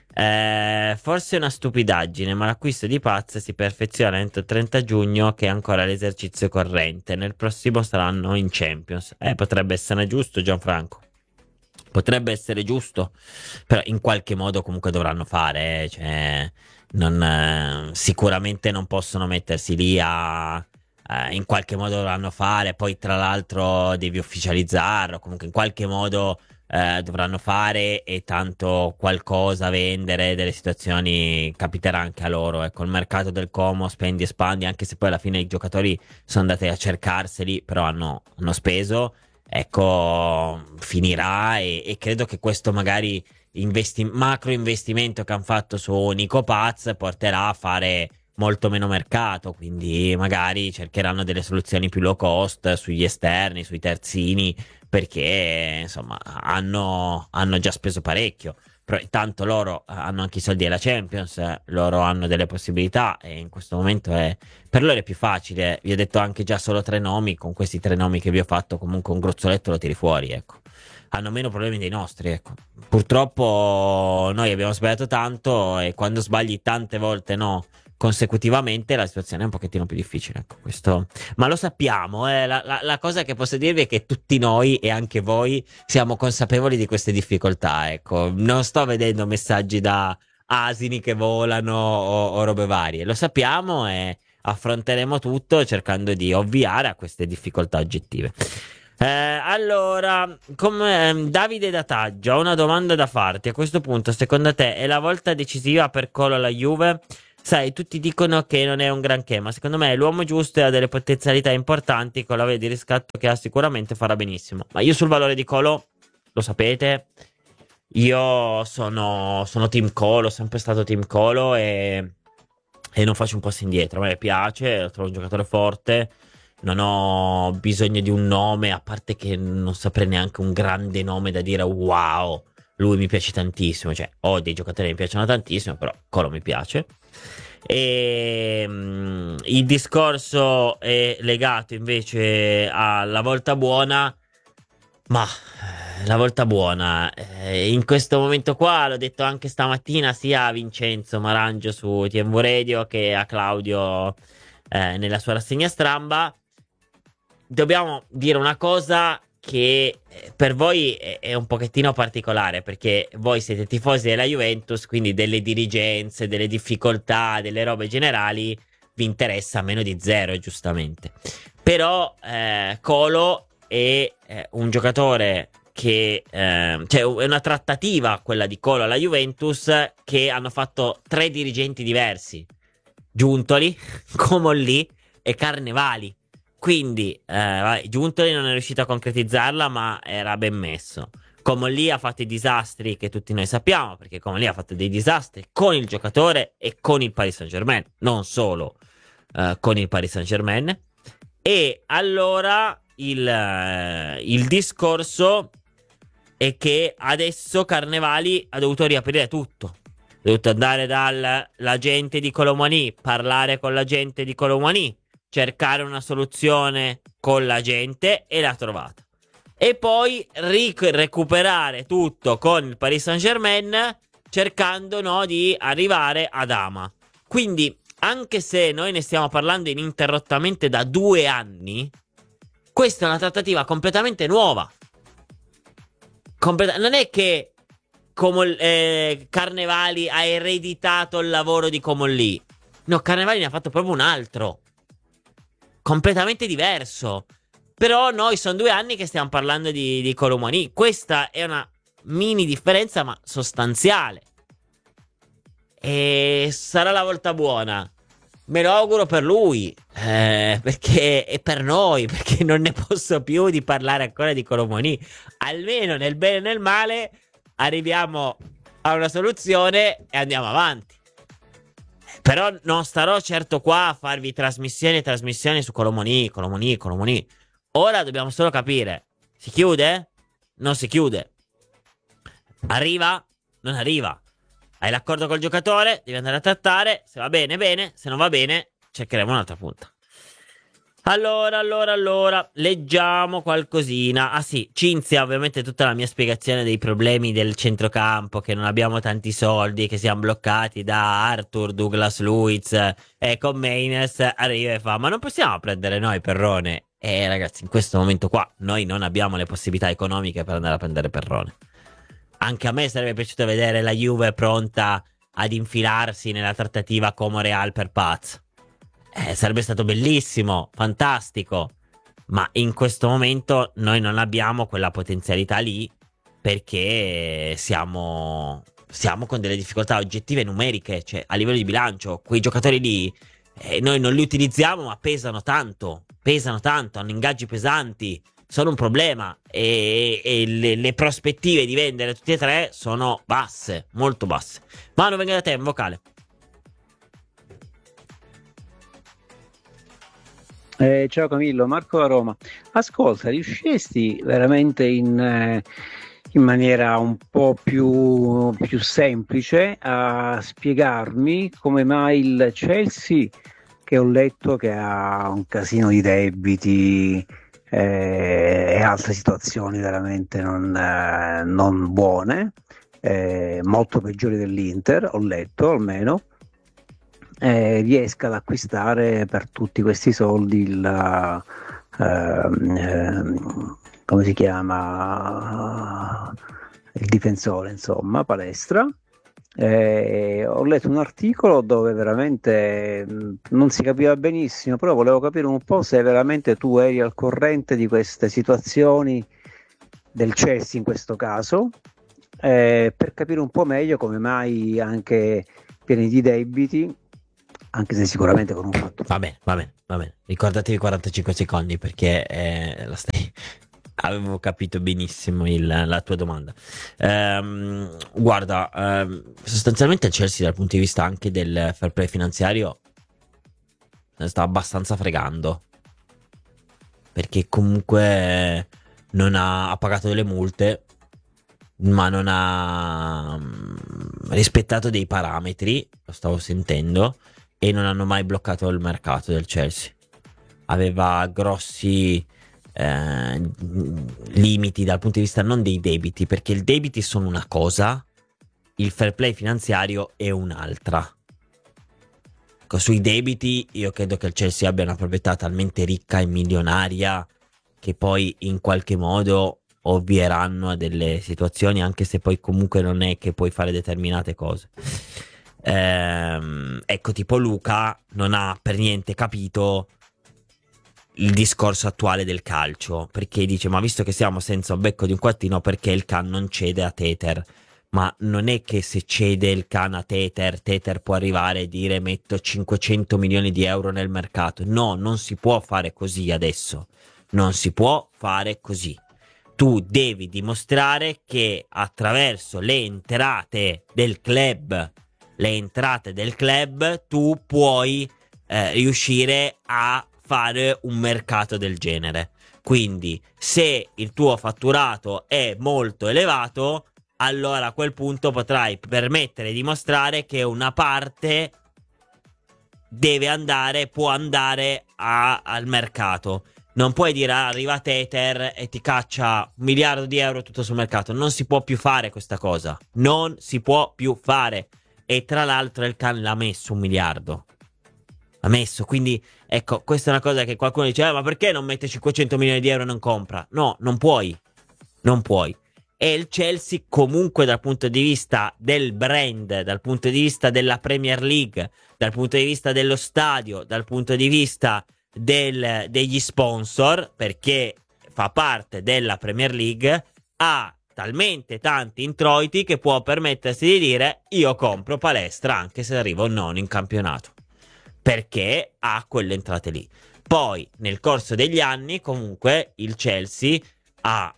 Forse è una stupidaggine, ma l'acquisto di Paz si perfeziona entro 30 giugno, che è ancora l'esercizio corrente. Nel prossimo saranno in Champions. Potrebbe essere giusto, Gianfranco. Potrebbe essere giusto, però in qualche modo comunque dovranno fare, cioè sicuramente non possono mettersi lì in qualche modo dovranno fare. Poi tra l'altro devi ufficializzarlo, comunque in qualche modo dovranno fare, e tanto qualcosa vendere, delle situazioni capiterà anche a loro. Ecco, il mercato del Como spendi e spandi, anche se poi alla fine i giocatori sono andati a cercarseli, però hanno speso. Ecco, finirà, e credo che questo magari macro investimento che hanno fatto su Nico Paz porterà a fare molto meno mercato, quindi magari cercheranno delle soluzioni più low cost sugli esterni, sui terzini, perché insomma hanno già speso parecchio. Però intanto loro hanno anche i soldi della Champions, loro hanno delle possibilità, e in questo momento per loro è più facile. Vi ho detto anche già solo 3 nomi, con questi 3 nomi che vi ho fatto comunque un gruzzoletto lo tiri fuori, ecco. Hanno meno problemi dei nostri, ecco. Purtroppo noi abbiamo sbagliato tanto, e quando sbagli tante volte consecutivamente, la situazione è un pochettino più difficile, ecco, questo. Ma lo sappiamo, la cosa che posso dirvi è che tutti noi, e anche voi, siamo consapevoli di queste difficoltà, ecco. Non sto vedendo messaggi da asini che volano o robe varie. Lo sappiamo, e affronteremo tutto cercando di ovviare a queste difficoltà oggettive. Allora, come Davide da Taggio, ho una domanda da farti. A questo punto, secondo te è la volta decisiva per Colo alla Juve? Sai, tutti dicono che non è un granché, ma secondo me è l'uomo giusto e ha delle potenzialità importanti. Con la via di riscatto che ha sicuramente farà benissimo. Ma io sul valore di Colo, lo sapete, io sono team Colo, sempre stato team Colo e non faccio un passo indietro. A me piace, lo trovo un giocatore forte. Non ho bisogno di un nome, a parte che non saprei neanche un grande nome da dire wow, lui mi piace tantissimo. Cioè, ho dei giocatori che mi piacciono tantissimo, però Colo mi piace. E il discorso è legato invece alla volta buona. Ma la volta buona, in questo momento qua, l'ho detto anche stamattina sia a Vincenzo Marangio su TMV Radio che a Claudio nella sua rassegna stramba. Dobbiamo dire una cosa che per voi è un pochettino particolare, perché voi siete tifosi della Juventus, quindi delle dirigenze, delle difficoltà, delle robe generali vi interessa meno di zero, giustamente. Però Colo è un giocatore che cioè è una trattativa quella di Colo alla Juventus che hanno fatto 3 dirigenti diversi: Giuntoli, Comolli e Carnevali. Quindi Giuntoli non è riuscito a concretizzarla, ma era ben messo. Comolli ha fatto i disastri che tutti noi sappiamo, perché Comolli ha fatto dei disastri con il giocatore e con il Paris Saint-Germain, non solo con il Paris Saint-Germain. E allora il discorso è che adesso Carnevali ha dovuto riaprire tutto. Ha dovuto andare dall'agente di Kolo Muani, parlare con l'agente di Kolo Muani, cercare una soluzione con la gente, e l'ha trovata. E poi recuperare tutto con il Paris Saint-Germain, cercando di arrivare ad Ama. Quindi, anche se noi ne stiamo parlando ininterrottamente da 2 anni, questa è una trattativa completamente nuova. Non è che Carnevali ha ereditato il lavoro di Comolli. No, Carnevali ne ha fatto proprio un altro, completamente diverso. Però noi sono 2 anni che stiamo parlando di Kolo Muani. Questa è una mini differenza, ma sostanziale. E sarà la volta buona. Me lo auguro per lui, perché è per noi, perché non ne posso più di parlare ancora di Kolo Muani. Almeno nel bene e nel male arriviamo a una soluzione e andiamo avanti. Però non starò certo qua a farvi trasmissioni su Kolo Muani. Ora dobbiamo solo capire: si chiude? Non si chiude. Arriva? Non arriva. Hai l'accordo col giocatore, devi andare a trattare. Se va bene, bene. Se non va bene, cercheremo un'altra punta. Allora, leggiamo qualcosina. Ah sì, Cinzia, ovviamente tutta la mia spiegazione dei problemi del centrocampo, che non abbiamo tanti soldi, che siamo bloccati da Arthur, Douglas Luiz e con Meines, arriva e fa: ma non possiamo prendere noi Perrone? Ragazzi, in questo momento qua noi non abbiamo le possibilità economiche per andare a prendere Perrone. Anche a me sarebbe piaciuto vedere la Juve pronta ad infilarsi nella trattativa Como Real per Paz. Sarebbe stato bellissimo, fantastico. Ma in questo momento noi non abbiamo quella potenzialità lì, perché siamo con delle difficoltà oggettive numeriche, cioè a livello di bilancio. Quei giocatori lì noi non li utilizziamo, ma pesano tanto, hanno ingaggi pesanti, sono un problema, e le prospettive di vendere tutti e 3 sono basse, molto basse. Manu, venga da te, in vocale. Ciao Camillo, Marco da Roma. Ascolta, riusciresti veramente in maniera un po' più semplice a spiegarmi come mai il Chelsea, che ho letto che ha un casino di debiti e altre situazioni veramente non buone, molto peggiori dell'Inter, ho letto almeno, riesca ad acquistare per tutti questi soldi come si chiama, il difensore, insomma, Palestra, Ho letto un articolo dove veramente non si capiva benissimo, però volevo capire un po' se veramente tu eri al corrente di queste situazioni del Chelsea in questo caso, per capire un po' meglio come mai anche pieni di debiti, anche se sicuramente con un fatto. Va bene. Ricordatevi 45 secondi perché avevo capito benissimo la tua domanda. Guarda, sostanzialmente il Chelsea dal punto di vista anche del fair play finanziario se ne sta abbastanza fregando, perché comunque ha pagato delle multe, ma non ha rispettato dei parametri, lo stavo sentendo, e non hanno mai bloccato il mercato del Chelsea. Aveva grossi limiti dal punto di vista non dei debiti, perché i debiti sono una cosa, il fair play finanziario è un'altra. Sui debiti io credo che il Chelsea abbia una proprietà talmente ricca e milionaria che poi in qualche modo ovvieranno a delle situazioni, anche se poi comunque non è che puoi fare determinate cose. Ecco, tipo Luca non ha per niente capito il discorso attuale del calcio, perché dice: ma visto che siamo senza un becco di un quattino, perché il Can non cede a Teter? Ma non è che se cede il Can a Teter può arrivare e dire metto 500 milioni di euro nel mercato. No, non si può fare così adesso, non si può fare così. Tu devi dimostrare che attraverso le entrate del club tu puoi riuscire a fare un mercato del genere. Quindi se il tuo fatturato è molto elevato, allora a quel punto potrai permettere di dimostrare che una parte può andare al mercato. Non puoi dire arriva Teter e ti caccia 1 miliardo di euro tutto sul mercato. Non si può più fare questa cosa. Non si può più fare. E tra l'altro il Can l'ha messo 1 miliardo. L'ha messo. Quindi ecco, questa è una cosa che qualcuno dice: ma perché non mette 500 milioni di euro e non compra? No, non puoi. Non puoi. E il Chelsea comunque dal punto di vista del brand, dal punto di vista della Premier League, dal punto di vista dello stadio, dal punto di vista degli sponsor, perché fa parte della Premier League, ha talmente tanti introiti che può permettersi di dire: io compro palestra anche se arrivo nono in campionato, perché ha quelle entrate lì. Poi nel corso degli anni comunque il Chelsea ha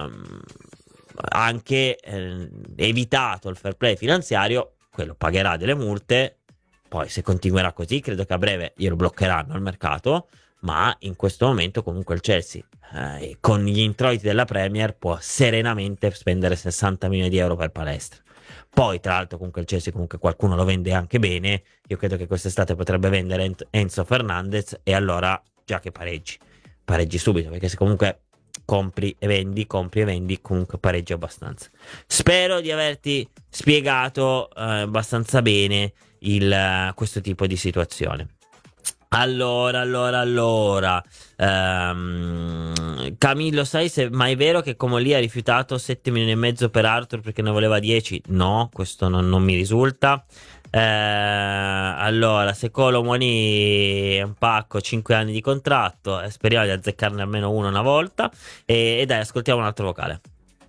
anche evitato il fair play finanziario, quello pagherà delle multe. Poi se continuerà così credo che a breve glielo bloccheranno al mercato, ma in questo momento comunque il Chelsea con gli introiti della Premier può serenamente spendere 60 milioni di euro per palestra. Poi tra l'altro comunque il Chelsea comunque qualcuno lo vende anche bene. Io credo che quest'estate potrebbe vendere Enzo Fernandez, e allora già che pareggi subito, perché se comunque compri e vendi, comunque pareggi abbastanza. Spero di averti spiegato abbastanza bene questo tipo di situazione. Allora Camillo, sai se mai è vero che Comolli ha rifiutato 7 milioni e mezzo per Arthur perché ne voleva 10? No, questo non mi risulta. Allora, se Colomoni è un pacco, 5 anni di contratto, speriamo di azzeccarne almeno uno una volta. E dai, ascoltiamo un altro vocale.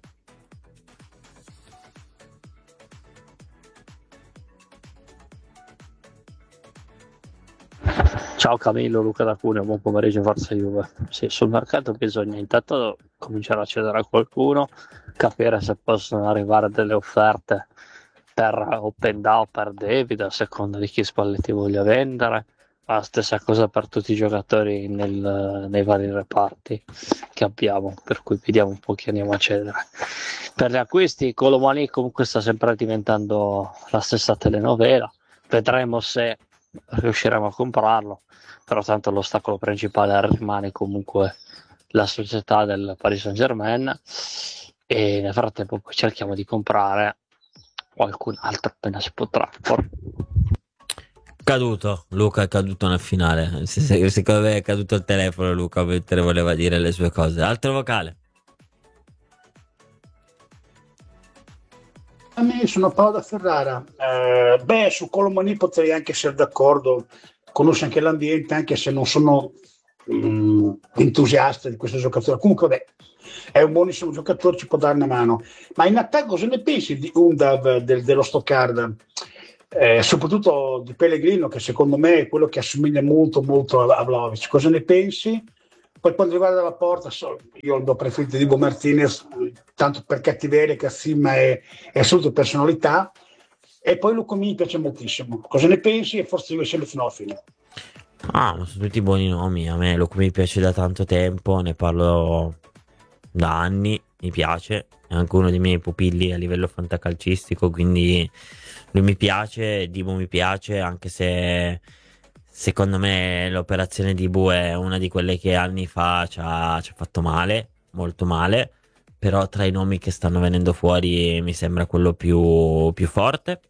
Ciao Camillo, Luca da Cuneo, buon pomeriggio, Forza Juve. Sì, sul mercato bisogna intanto cominciare a chiedere a qualcuno, capire se possono arrivare delle offerte per Openda o per David, a seconda di chi Spalletti voglia vendere. La stessa cosa per tutti i giocatori nei vari reparti che abbiamo, per cui vediamo un po' chi andiamo a cedere. Per gli acquisti, Colomani comunque sta sempre diventando la stessa telenovela, vedremo se riusciremo a comprarlo, però tanto l'ostacolo principale rimane comunque la società del Paris Saint-Germain, e nel frattempo poi cerchiamo di comprare qualcun altro appena si potrà. Caduto, Luca è caduto nel finale. Secondo me è caduto il telefono, Luca, mentre voleva dire le sue cose. Altro vocale. Sono Paolo da Ferrara. Su Colomani potrei anche essere d'accordo, conosce anche l'ambiente, anche se non sono entusiasta di questo giocatore. Comunque, è un buonissimo giocatore, ci può dare una mano. Ma in attacco cosa ne pensi di Undav dello Stoccarda? Soprattutto di Pellegrino, che secondo me è quello che assomiglia molto molto a Vlahovic. Cosa ne pensi? Poi quando riguarda la porta, io ho preferito Diego Martinez, tanto per cattiveria che Azzimma è assoluta personalità, e poi Luca mi piace moltissimo. Cosa ne pensi? E forse io sempre fino alla fine. Ma sono tutti buoni nomi. A me Luca mi piace da tanto tempo, ne parlo da anni, mi piace, è anche uno dei miei pupilli a livello fantacalcistico, quindi lui mi piace, Dibu mi piace, anche se secondo me l'operazione Dibu è una di quelle che anni fa ci ha fatto male, molto male, però tra i nomi che stanno venendo fuori mi sembra quello più forte.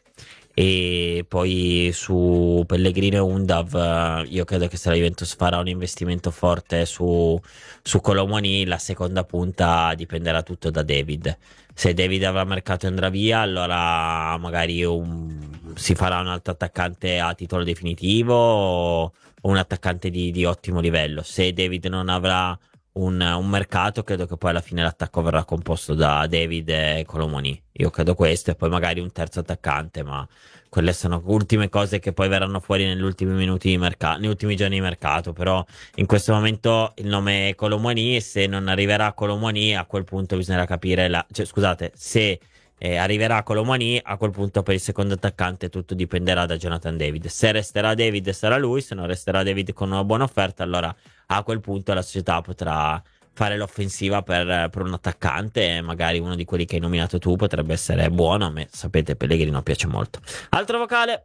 E poi su Pellegrino e Undav io credo che se la Juventus farà un investimento forte su Colomani, la seconda punta dipenderà tutto da David. Se David avrà mercato e andrà via, allora magari si farà un altro attaccante a titolo definitivo o un attaccante di ottimo livello. Se David non avrà un mercato, credo che poi alla fine l'attacco verrà composto da David e Colomani. Io credo questo, e poi magari un terzo attaccante, ma quelle sono ultime cose che poi verranno fuori negli ultimi minuti di mercato, negli ultimi giorni di mercato. Però in questo momento il nome è Colomani, e se non arriverà Colomani, a quel punto bisognerà capire se arriverà Colomani, a quel punto per il secondo attaccante tutto dipenderà da Jonathan David. Se resterà David sarà lui, se non resterà David con una buona offerta, allora a quel punto la società potrà fare l'offensiva per un attaccante, magari uno di quelli che hai nominato tu potrebbe essere buono. A me, sapete, Pellegrino piace molto. Altro vocale.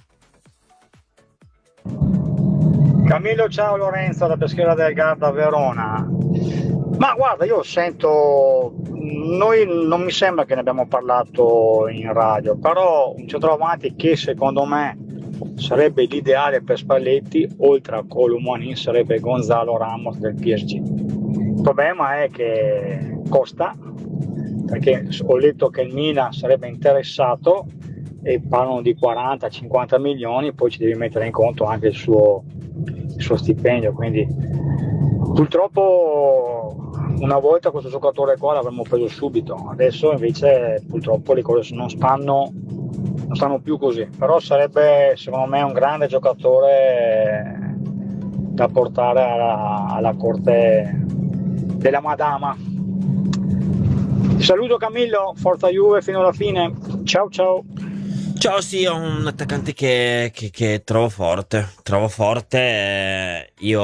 Camillo, ciao. Lorenzo da Peschiera del Garda, Verona. Ma guarda, io sento, noi non mi sembra che ne abbiamo parlato in radio, però un centravanti che secondo me sarebbe l'ideale per Spalletti, oltre a Colomani, sarebbe Gonzalo Ramos del PSG. Il problema è che costa, perché ho letto che il Milan sarebbe interessato e parlano di 40-50 milioni, poi ci devi mettere in conto anche il suo stipendio, quindi purtroppo una volta questo giocatore qua l'avremmo preso subito, adesso invece purtroppo le cose non stanno più così, però sarebbe secondo me un grande giocatore da portare alla corte della Madama. Ti saluto Camillo, forza Juve fino alla fine, ciao ciao. Ciao, sì, ho un attaccante che trovo forte. Io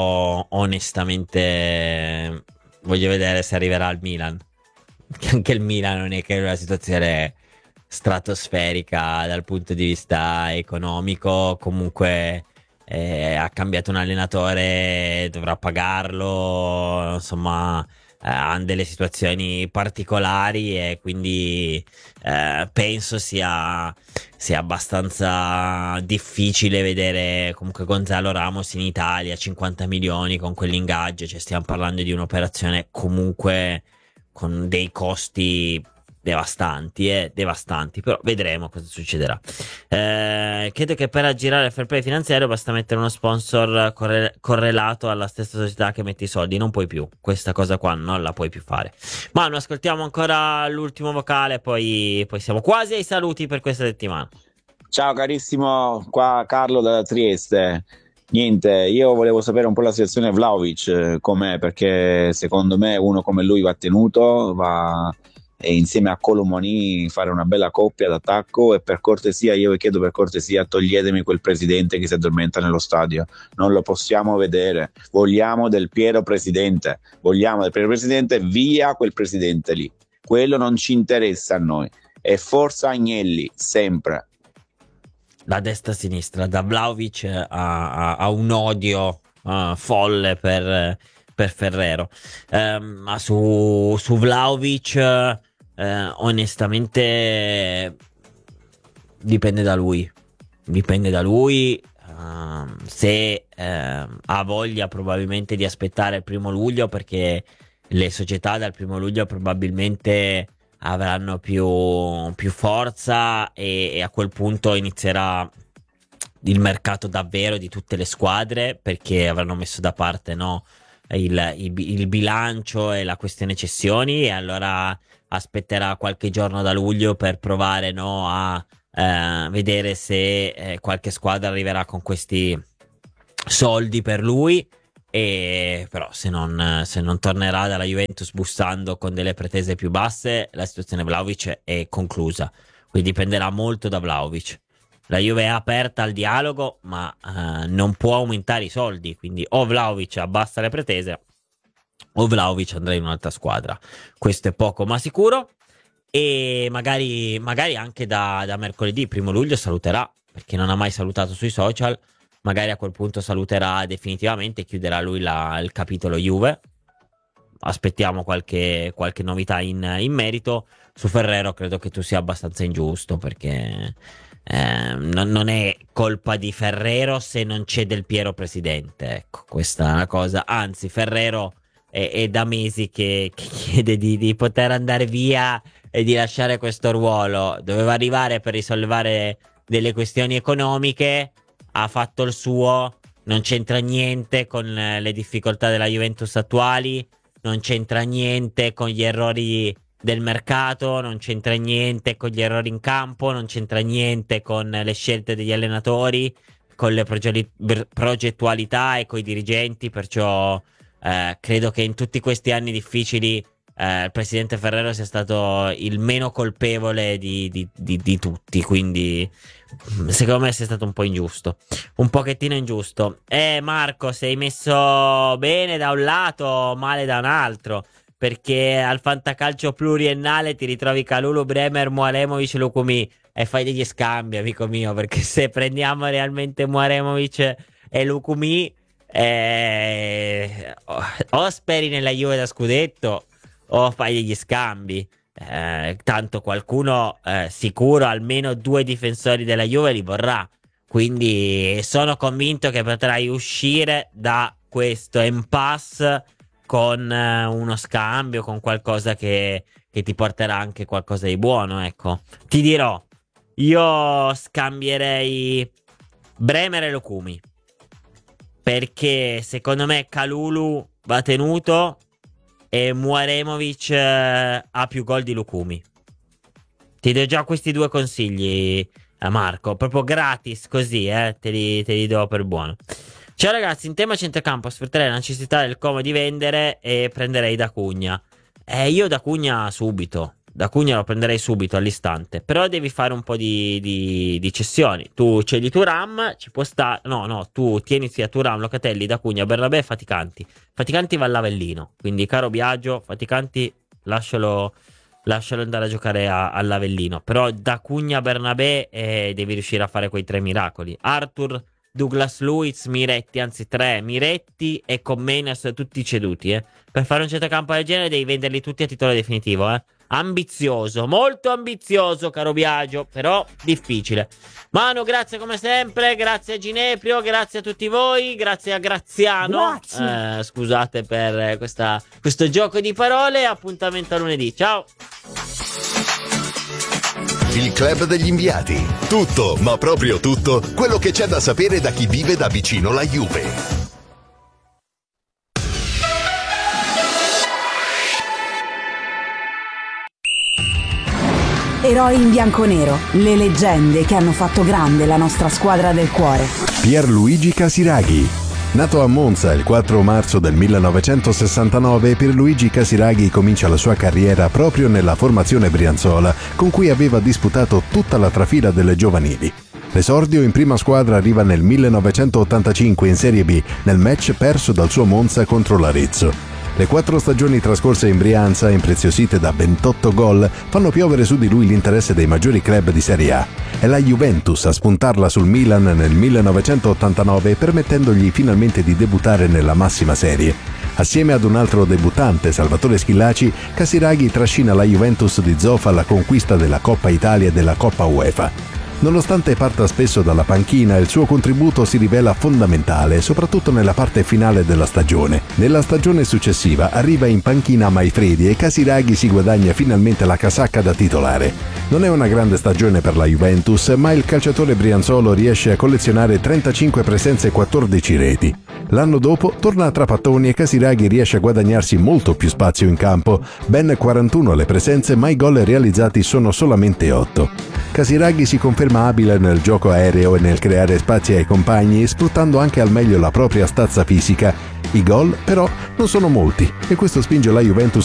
onestamente voglio vedere se arriverà al Milan. Anche il Milan non è che è una situazione stratosferica dal punto di vista economico. Comunque ha cambiato un allenatore, dovrà pagarlo, insomma hanno delle situazioni particolari, e quindi penso sia abbastanza difficile vedere comunque Gonzalo Ramos in Italia 50 milioni con quell'ingaggio. Cioè stiamo parlando di un'operazione comunque con dei costi devastanti, però vedremo cosa succederà. Credo che per aggirare il fair play finanziario basta mettere uno sponsor correlato alla stessa società che mette i soldi, non puoi più, questa cosa qua non la puoi più fare. Ma noi ascoltiamo ancora l'ultimo vocale, poi siamo quasi ai saluti per questa settimana. Ciao carissimo, qua Carlo da Trieste. Niente, io volevo sapere un po' la situazione Vlahovic com'è, perché secondo me uno come lui va tenuto, e insieme a Colomani fare una bella coppia d'attacco. E per cortesia, io vi chiedo per cortesia, toglietemi quel presidente che si addormenta nello stadio, non lo possiamo vedere. Vogliamo del Piero Presidente, via quel presidente lì, quello non ci interessa a noi. E forza Agnelli sempre. Da destra a sinistra, da Vlahovic a un odio folle per Ferrero. Ma su Vlahovic onestamente dipende da lui. Se ha voglia probabilmente di aspettare il 1° luglio, perché le società dal 1° luglio probabilmente avranno più forza e a quel punto inizierà il mercato davvero di tutte le squadre, perché avranno messo da parte, no, il bilancio e la questione cessioni, e allora aspetterà qualche giorno da luglio per provare, no, a vedere se qualche squadra arriverà con questi soldi per lui. E però se non tornerà dalla Juventus bussando con delle pretese più basse, la situazione Vlahovic è conclusa, quindi dipenderà molto da Vlahovic. La Juve è aperta al dialogo, ma non può aumentare i soldi, quindi o Vlahovic abbassa le pretese o Vlahovic andrà in un'altra squadra. Questo è poco ma sicuro, e magari anche da mercoledì 1 luglio saluterà, perché non ha mai salutato sui social. Magari a quel punto saluterà definitivamente e chiuderà lui il capitolo Juve. Aspettiamo qualche novità in merito. Su Ferrero credo che tu sia abbastanza ingiusto, perché non è colpa di Ferrero se non c'è Del Piero presidente. Ecco, questa è una cosa. Anzi, Ferrero è da mesi che chiede di poter andare via e di lasciare questo ruolo. Doveva arrivare per risolvere delle questioni economiche, ha fatto il suo, non c'entra niente con le difficoltà della Juventus attuali, non c'entra niente con gli errori del mercato, non c'entra niente con gli errori in campo, non c'entra niente con le scelte degli allenatori, con le progettualità e con i dirigenti. Perciò credo che in tutti questi anni difficili il presidente Ferrero sia stato il meno colpevole di tutti, quindi secondo me sei stato un po' ingiusto, un pochettino ingiusto. Marco, sei messo bene da un lato, male da un altro, perché al fantacalcio pluriennale ti ritrovi Kalulu, Bremer, Muaremovic, Lukumi e fai degli scambi, amico mio, perché se prendiamo realmente Muaremovic e Lukumi, o speri nella Juve da scudetto o fai degli scambi. Tanto qualcuno sicuro almeno 2 difensori della Juve li vorrà, quindi sono convinto che potrai uscire da questo impasse con uno scambio, con qualcosa che ti porterà anche qualcosa di buono. Ecco, ti dirò, io scambierei Bremer e Lukumi, perché secondo me Kalulu va tenuto e Muaremovic ha più gol di Lukumi. Ti do già questi 2 consigli, Marco, proprio gratis così, te li do per buono. Ciao ragazzi, in tema centrocampo sfrutterei la necessità del Como di vendere e prenderei D'Acugna. Io D'Acugna lo prenderei subito, all'istante. Però devi fare un po' di cessioni. Tu cedi Thuram, ci può stare. No, tu tieni sia Thuram, Locatelli, D'Acugna, Bernabé e Faticanti. Faticanti va all'Avellino, quindi caro Biagio, Faticanti lascialo andare a giocare all'Avellino. Però D'Acugna, Bernabé, devi riuscire a fare quei 3 miracoli. Arthur, Douglas Luiz, Miretti, anzi 3 Miretti e Commenas tutti ceduti. Per fare un centrocampo del genere devi venderli tutti a titolo definitivo. Ambizioso, molto ambizioso, caro Biagio, però difficile. Manu, grazie come sempre, grazie a Gineprio, grazie a tutti voi, grazie a Graziano. Scusate per questo gioco di parole. Appuntamento a lunedì, ciao. Il club degli inviati. Tutto, ma proprio tutto, quello che c'è da sapere da chi vive da vicino la Juve. Eroi in bianconero, le leggende che hanno fatto grande la nostra squadra del cuore. Pierluigi Casiraghi. Nato a Monza il 4 marzo del 1969, Pierluigi Casiraghi comincia la sua carriera proprio nella formazione brianzola, con cui aveva disputato tutta la trafila delle giovanili. L'esordio in prima squadra arriva nel 1985 in Serie B, nel match perso dal suo Monza contro l'Arezzo. Le 4 stagioni trascorse in Brianza, impreziosite da 28 gol, fanno piovere su di lui l'interesse dei maggiori club di Serie A. È la Juventus a spuntarla sul Milan nel 1989, permettendogli finalmente di debuttare nella massima serie. Assieme ad un altro debuttante, Salvatore Schillaci, Casiraghi trascina la Juventus di Zoff alla conquista della Coppa Italia e della Coppa UEFA. Nonostante parta spesso dalla panchina, il suo contributo si rivela fondamentale, soprattutto nella parte finale della stagione. Nella stagione successiva arriva in panchina Maifredi e Casiraghi si guadagna finalmente la casacca da titolare. Non è una grande stagione per la Juventus, ma il calciatore brianzolo riesce a collezionare 35 presenze e 14 reti. L'anno dopo torna a Trapattoni e Casiraghi riesce a guadagnarsi molto più spazio in campo, ben 41 le presenze, ma i gol realizzati sono solamente 8. Casiraghi si conferma abile nel gioco aereo e nel creare spazi ai compagni, sfruttando anche al meglio la propria stazza fisica. I gol, però, non sono molti e questo spinge la Juventus